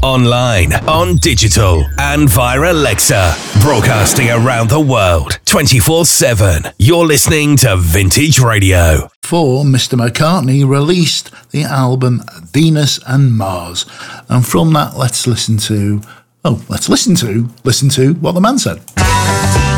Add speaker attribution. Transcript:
Speaker 1: online, on digital, and via Alexa. Broadcasting around the world, 24/7. You're listening to Vintage Radio.
Speaker 2: Before Mr. McCartney released the album Venus and Mars. And from that, let's listen to what the man said.